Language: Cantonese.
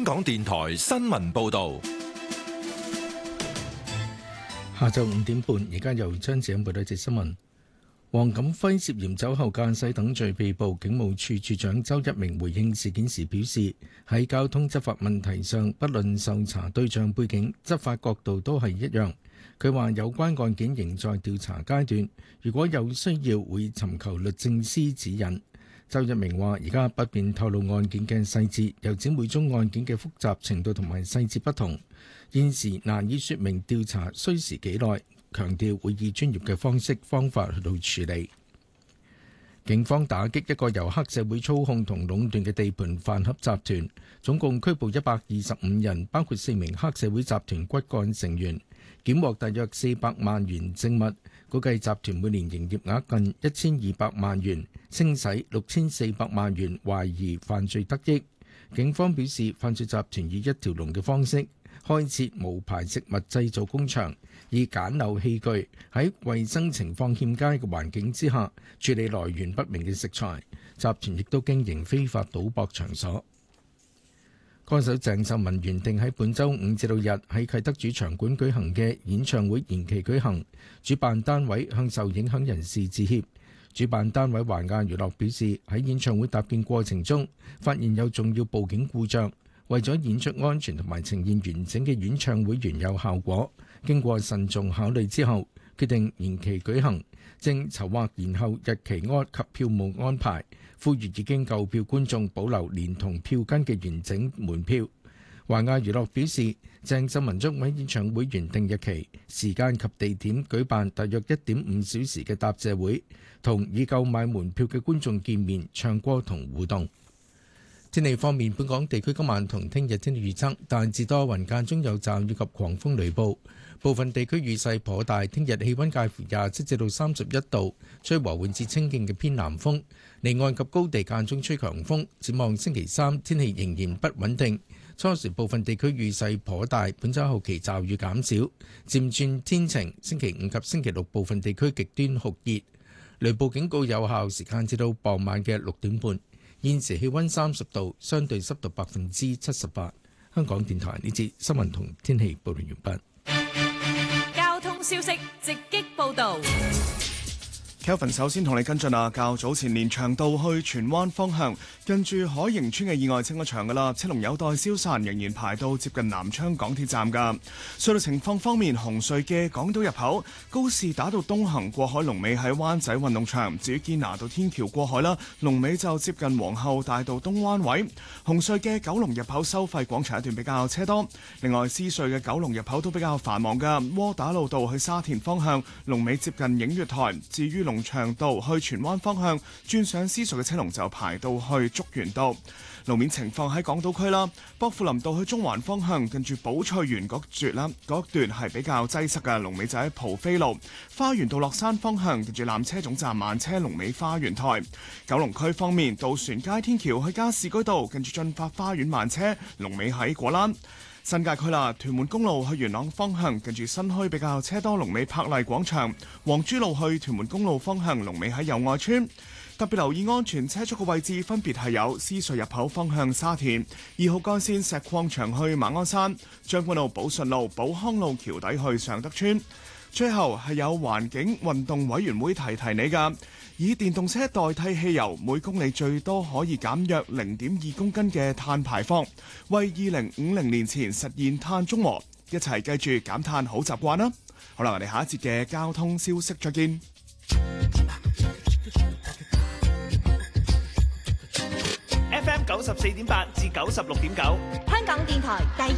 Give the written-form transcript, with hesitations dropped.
港電台新聞報道。 下晝5點半，而家由張子欣報道一節新聞。黃錦輝涉嫌酒後駕駛等罪被捕，警務處處長周一鳴回應事件時表示，喺交通執法問題上，不論受查對象背景、執法角度都係一樣。佢話有關案件仍在調查階段，如果有需要會尋求律政司指引。周一鳴話：而家不便透露案件嘅細節，又指每宗案件嘅複雜程度同埋細節不同，現時難以説明調查需時幾耐。強調會以專業嘅方法去到處理。警方打擊一個由黑社會操控同壟斷嘅地盤飯盒集團，總共拘捕125人，包括4名黑社會集團骨幹成員，檢獲大約400萬元證物，估計集團每年營業額近1200萬元，清洗6400萬元懷疑犯罪得益。警方表示，犯罪集團以一條龍嘅方式開設無牌食物製造工場，以簡陋器具喺衛生情況欠佳嘅環境之下處理來源不明嘅食材。集團亦都經營非法賭博場所。歌手鄭秀文原定喺本週5至6日喺啟德主場館舉行嘅演唱會延期舉行，主辦單位向受影響人士致歉。主辦單位華亞娛樂表示，喺演唱會搭建過程中發現有重要部件故障，為咗演出安全同埋呈現完整嘅演唱會原有效果，經過慎重考慮之後，決定延期舉行，正籌劃延後日期及票務安排，呼籲已經購票觀眾保留連同票根嘅完整門票。華亞娛樂表示，鄭秀文將喺演唱會原定日期、時間及地點舉辦大約1.5小時嘅答謝會，同已購買門票嘅觀眾見面、唱歌同互動。天氣方面，本港地區今晚同聽日天氣預測大致多雲，間中有驟雨及狂風雷暴，部分地區雨勢頗大。聽日氣溫介乎27至31度，吹和緩至清勁嘅偏南風，離岸及高地間中吹強風。展望星期三，天氣仍然不穩定，初時部分地區雨勢頗大。本週後期驟雨減少，漸轉天晴。星期五及星期六部分地區極端酷熱，雷暴警告有效時間至到傍晚嘅6點半。現時氣溫30度，相對濕度78%。香港電台呢節新聞同天氣報道完畢。 交通消息直擊報道。 Kelvin 首先同你跟進啊，較早前連翔道去荃灣方向，近住海盈村嘅意外清咗場噶啦，車龍有待消散，仍然排到接近南昌港鐵站噶。隧道情況方面，紅隧嘅港島入口告士打道東行過海龍尾喺灣仔運動場，至於堅拿道天橋過海啦，龍尾就接近皇后大道東灣位。紅隧嘅九龍入口收費廣場一段比較車多，另外獅隧嘅九龍入口都比較繁忙噶，窩打老道去沙田方向龍尾接近映月台，至於龍翔道去荃灣方向轉上獅隧嘅車龍就排到去竹園道。路面情況喺港島區啦，薄扶林道去中環方向近住寶翠園嗰段啦，嗰段係比較擠塞嘅，龍尾就喺蒲飛路。花園道落山方向近住纜車總站慢車，龍尾花園台。九龍區方面，渡船街天橋去加士居道近住進發花園慢車，龍尾喺果欄。新界區啦，屯門公路去元朗方向近住新墟比較車多，龍尾柏麗廣場。黃珠路去屯門公路方向龍尾喺友愛村。特別留意安全車速嘅位置分別係有獅隧入口方向沙田、2號幹線石礦場去馬鞍山、將軍澳寶順路、寶康路橋底去尚德村。最後係有環境運動委員會提你㗎，以電動車代替汽油，每公里最多可以減約0.2公斤嘅碳排放，為2050年前實現碳中和，一齊記住減碳好習慣啦！好啦，我哋下一節嘅交通消息再見。 FM 94.8至96.9， 香港電台第